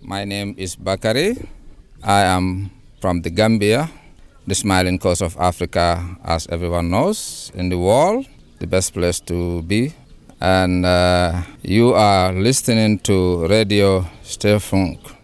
My name is Bakari. I am from the Gambia, the smiling coast of Africa, as everyone knows, in the world, the best place to be. And you are listening to Radio Stefunk.